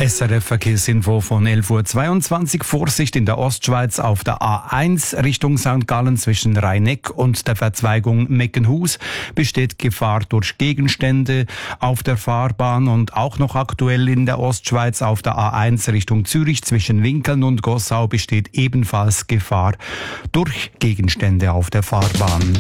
SRF Verkehrsinfo von 11.22 Uhr. Vorsicht in der Ostschweiz auf der A1 Richtung St. Gallen zwischen Rhein-Neck und der Verzweigung Meckenhus besteht Gefahr durch Gegenstände auf der Fahrbahn und auch noch aktuell in der Ostschweiz auf der A1 Richtung Zürich zwischen Winkeln und Gossau besteht ebenfalls Gefahr durch Gegenstände auf der Fahrbahn.